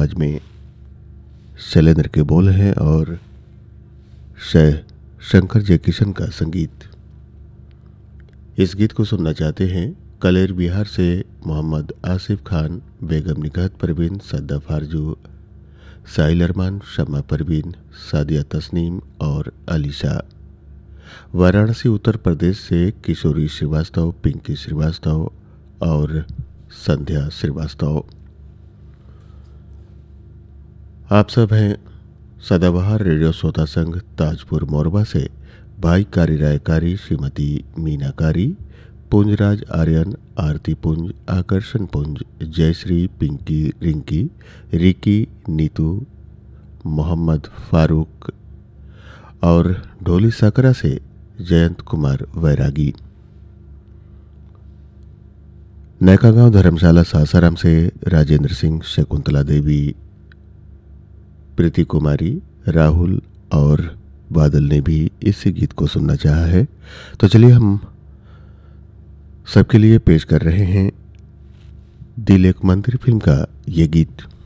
आवाज़ में शैलेंद्र के बोल हैं और शंकर जयकिशन का संगीत। इस गीत को सुनना चाहते हैं कलेर बिहार से मोहम्मद आसिफ खान, बेगम निगहत परवीन, सद्दा फारजू, साहिल अरमान, शम्मा परवीन, सादिया तस्नीम और अलीशा। वाराणसी उत्तर प्रदेश से किशोरी श्रीवास्तव, पिंकी श्रीवास्तव और संध्या श्रीवास्तव। आप सब हैं सदाबहार रेडियो श्रोता संघ ताजपुर मोरबा से भाई कारी रायकारी, श्रीमती मीनाकारी, पुंजराज आर्यन, आरती पुंज, आकर्षण पुंज, जयश्री, पिंकी, रिंकी, रिकी, नीतू, मोहम्मद फारूक और ढोली सकरा से जयंत कुमार वैरागी। नैका गांव धर्मशाला सासाराम से राजेंद्र सिंह, शकुंतला देवी, प्रीति कुमारी, राहुल और बादल ने भी इस गीत को सुनना चाहा है। तो चलिए हम सबके लिए पेश कर रहे हैं दिल एक मंदिर फिल्म का ये गीत।